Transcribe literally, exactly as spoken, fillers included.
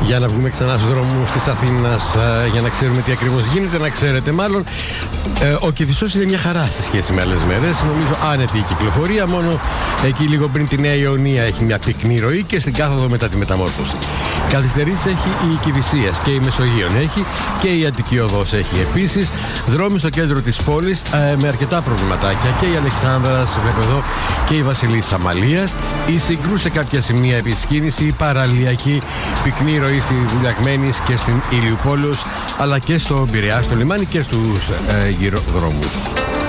Για να βγούμε ξανά στους δρόμους της Αθήνας, για να ξέρουμε τι ακριβώς γίνεται, να ξέρετε μάλλον. Ο Κηφισός είναι μια χαρά σε σχέση με άλλες μέρες. Νομίζω άνετη η κυκλοφορία. Μόνο εκεί λίγο πριν τη Νέα Ιωνία έχει μια πυκνή ροή και στην κάθοδο μετά τη μεταμόρφωση. Καθυστερήσεις έχει η Κηφισίας και η Μεσογείων έχει και η Αττική Οδός έχει επίσης. Δρόμοι στο κέντρο της πόλης ε, με αρκετά προβληματάκια. Και η Αλεξάνδρας, βλέπω εδώ, και η Βασιλής Αμαλίας. Η Συγκρού σε κάποια σημεία επίσης κίνηση. Η παραλιακή πυκνή ροή στη Βουλιαγμένης και στην Ηλιουπόλεως, αλλά και στο Πειραιά, στο λιμάνι και στους ε, γύρω δρόμους.